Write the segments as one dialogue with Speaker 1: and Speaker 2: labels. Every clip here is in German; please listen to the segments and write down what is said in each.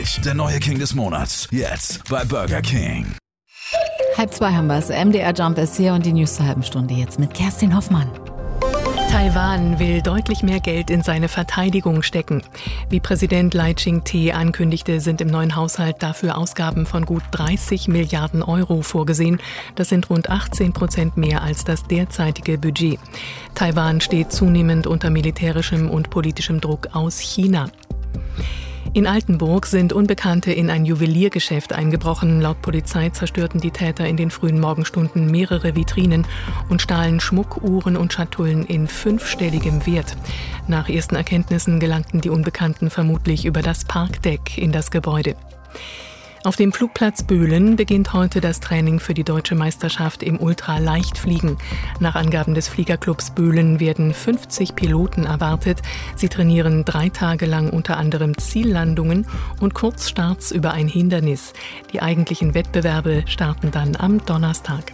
Speaker 1: Der neue King des Monats. Jetzt bei Burger King.
Speaker 2: 1:30 haben wir es. MDR Jump ist hier und die News zur halben Stunde jetzt mit Kerstin Hoffmann.
Speaker 3: Taiwan will deutlich mehr Geld in seine Verteidigung stecken. Wie Präsident Lai Ching-te ankündigte, sind im neuen Haushalt dafür Ausgaben von gut 30 Milliarden Euro vorgesehen. Das sind rund 18% mehr als das derzeitige Budget. Taiwan steht zunehmend unter militärischem und politischem Druck aus China. In Altenburg sind Unbekannte in ein Juweliergeschäft eingebrochen. Laut Polizei zerstörten die Täter in den frühen Morgenstunden mehrere Vitrinen und stahlen Schmuck, Uhren und Schatullen in 5-stelligem Wert. Nach ersten Erkenntnissen gelangten die Unbekannten vermutlich über das Parkdeck in das Gebäude. Auf dem Flugplatz Böhlen beginnt heute das Training für die deutsche Meisterschaft im Ultraleichtfliegen. Nach Angaben des Fliegerclubs Böhlen werden 50 Piloten erwartet. Sie trainieren 3 Tage lang unter anderem Ziellandungen und Kurzstarts über ein Hindernis. Die eigentlichen Wettbewerbe starten dann am Donnerstag.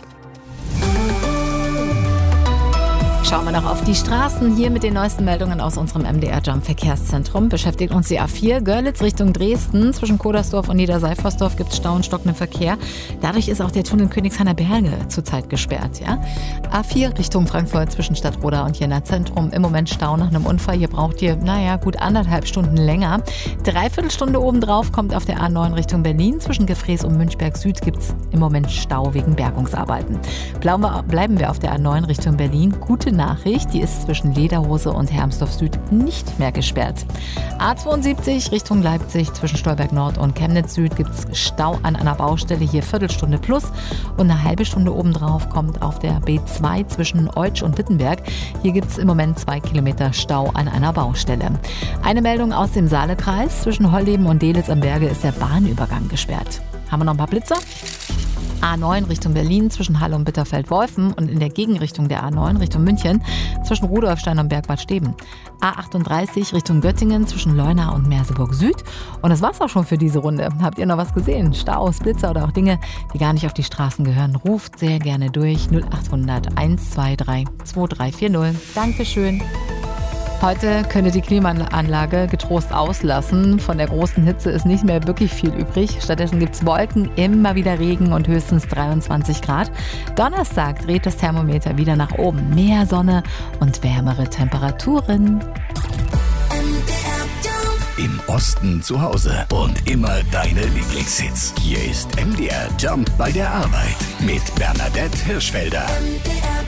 Speaker 2: Schauen wir noch auf die Straßen. Hier mit den neuesten Meldungen aus unserem MDR Jump Verkehrszentrum. Beschäftigt uns die A4 Görlitz Richtung Dresden. Zwischen Kodersdorf und Niederseifersdorf gibt es Stau und stockenden Verkehr. Dadurch ist auch der Tunnel Königshainer Berge zurzeit gesperrt. Ja? A4 Richtung Frankfurt zwischen Stadtroda und Jena Zentrum. Im Moment Stau nach einem Unfall. Hier braucht ihr, gut 1,5 Stunden länger. 3/4 Stunde obendrauf kommt auf der A9 Richtung Berlin. Zwischen Gefrees und Münchberg Süd gibt es im Moment Stau wegen Bergungsarbeiten. Bleiben wir auf der A9 Richtung Berlin. Gute Nachricht, die ist zwischen Lederhose und Hermsdorf Süd nicht mehr gesperrt. A72 Richtung Leipzig zwischen Stolberg Nord und Chemnitz Süd gibt es Stau an einer Baustelle, hier Viertelstunde plus und eine halbe Stunde obendrauf kommt auf der B2 zwischen Eutsch und Wittenberg. Hier gibt es im Moment 2 Kilometer Stau an einer Baustelle. Eine Meldung aus dem Saalekreis, zwischen Holleben und Dehlis am Berge ist der Bahnübergang gesperrt. Haben wir noch ein paar Blitzer? A9 Richtung Berlin zwischen Halle und Bitterfeld-Wolfen und in der Gegenrichtung der A9 Richtung München zwischen Rudolfstein und Bergbad Steben. A38 Richtung Göttingen zwischen Leuna und Merseburg Süd. Und das war's auch schon für diese Runde. Habt ihr noch was gesehen? Staus, Blitzer oder auch Dinge, die gar nicht auf die Straßen gehören? Ruft sehr gerne durch 0800 123 2340. Dankeschön. Heute könnt ihr die Klimaanlage getrost auslassen. Von der großen Hitze ist nicht mehr wirklich viel übrig. Stattdessen gibt es Wolken, immer wieder Regen und höchstens 23 Grad. Donnerstag dreht das Thermometer wieder nach oben. Mehr Sonne und wärmere Temperaturen.
Speaker 1: Im Osten zu Hause und immer deine Lieblingshits. Hier ist MDR Jump bei der Arbeit mit Bernadette Hirschfelder.
Speaker 4: MDR